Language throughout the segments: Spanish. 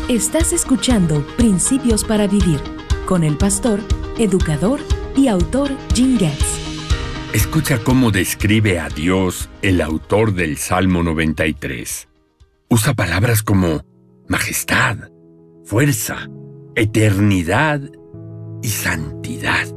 Estás escuchando Principios para Vivir con el pastor, educador y autor Jim Getz. Escucha cómo describe a Dios el autor del Salmo 93. Usa palabras como majestad, fuerza, eternidad y santidad.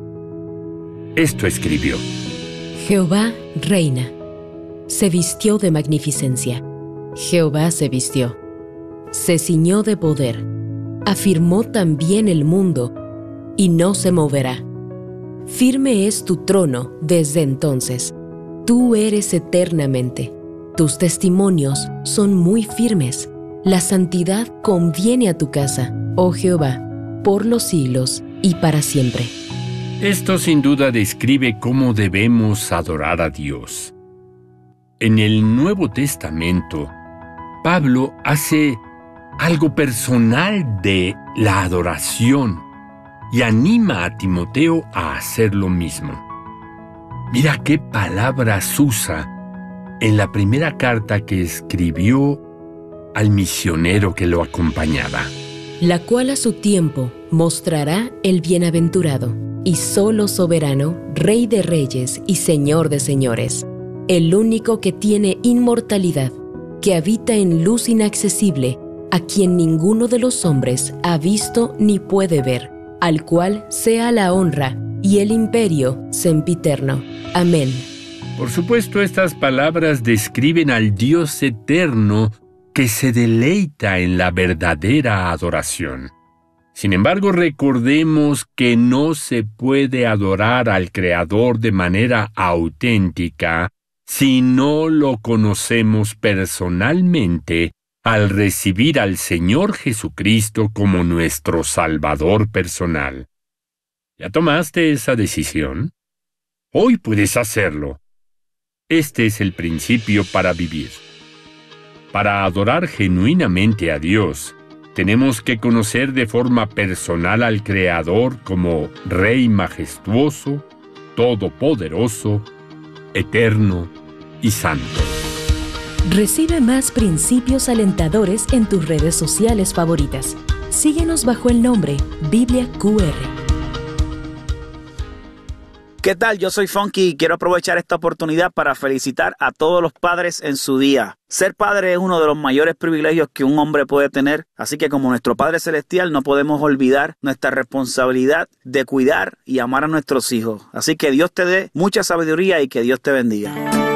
Esto escribió: Jehová reina. Se vistió de magnificencia. Jehová se vistió. Se ciñó de poder. Afirmó también el mundo, y no se moverá. Firme es tu trono desde entonces. Tú eres eternamente. Tus testimonios son muy firmes. La santidad conviene a tu casa, oh Jehová, por los siglos y para siempre. Esto sin duda describe cómo debemos adorar a Dios. En el Nuevo Testamento, Pablo hace algo personal de la adoración y anima a Timoteo a hacer lo mismo. Mira qué palabras usa en la primera carta que escribió al misionero que lo acompañaba. La cual a su tiempo mostrará el bienaventurado y solo soberano, Rey de reyes y Señor de señores, el único que tiene inmortalidad, que habita en luz inaccesible, a quien ninguno de los hombres ha visto ni puede ver, al cual sea la honra y el imperio sempiterno. Amén. Por supuesto, estas palabras describen al Dios eterno que se deleita en la verdadera adoración. Sin embargo, recordemos que no se puede adorar al Creador de manera auténtica si no lo conocemos personalmente al recibir al Señor Jesucristo como nuestro Salvador personal. ¿Ya tomaste esa decisión? Hoy puedes hacerlo. Este es el principio para vivir. Para adorar genuinamente a Dios, tenemos que conocer de forma personal al Creador como Rey majestuoso, todopoderoso, eterno y santo. Recibe más principios alentadores en tus redes sociales favoritas. Síguenos bajo el nombre Biblia QR. ¿Qué tal? Yo soy Funky y quiero aprovechar esta oportunidad para felicitar a todos los padres en su día. Ser padre es uno de los mayores privilegios que un hombre puede tener, así que como nuestro Padre Celestial no podemos olvidar nuestra responsabilidad de cuidar y amar a nuestros hijos. Así que Dios te dé mucha sabiduría y que Dios te bendiga.